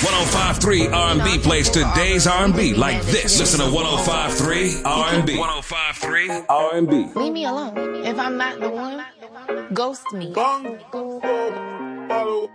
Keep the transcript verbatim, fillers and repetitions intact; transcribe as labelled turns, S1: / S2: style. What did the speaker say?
S1: ten fifty-three R and B plays today's R and B like this. Listen to ten fifty-three R and B. ten fifty-three R and B.
S2: Leave me alone. If I'm not the one, ghost me.